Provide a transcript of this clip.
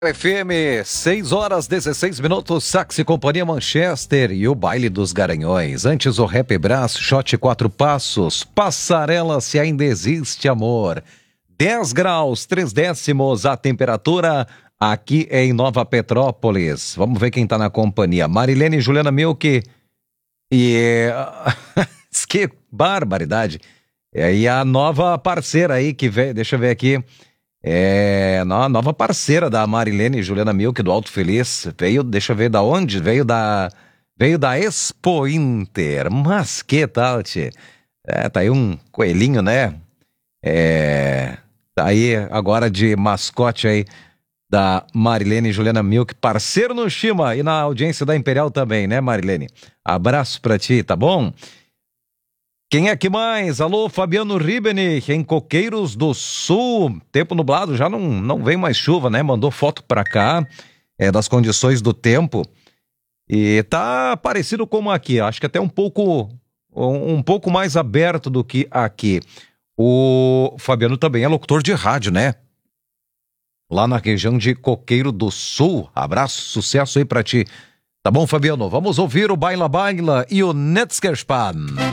FM, 6 horas 16 minutos, Saxi Companhia Manchester e o Baile dos Garanhões. Antes o Rap Brás, Shot 4 Passos, Passarela Se Ainda Existe Amor. 10 graus, 3 décimos a temperatura aqui em Nova Petrópolis. Vamos ver quem tá na companhia. Marilene e Juliana Milk. E... que barbaridade. E a nova parceira aí que veio, deixa eu ver aqui. A nova parceira da Marilene e Juliana Milk, do Alto Feliz, veio, deixa eu ver da onde, veio da Expo Inter, mas que tal, tchê? Tá aí um coelhinho, né? Tá aí agora de mascote aí da Marilene e Juliana Milk, parceiro no Shima e na audiência da Imperial também, né, Marilene? Abraço pra ti, tá bom? Quem é que mais? Alô, Fabiano Ribenich, em Coqueiros do Sul. Tempo nublado, já não vem mais chuva, né? Mandou foto pra cá, das condições do tempo. E tá parecido como aqui, acho que até um pouco mais aberto do que aqui. O Fabiano também é locutor de rádio, né? Lá na região de Coqueiro do Sul. Abraço, sucesso aí pra ti. Tá bom, Fabiano? Vamos ouvir o Baila Baila e o Netzkerspan.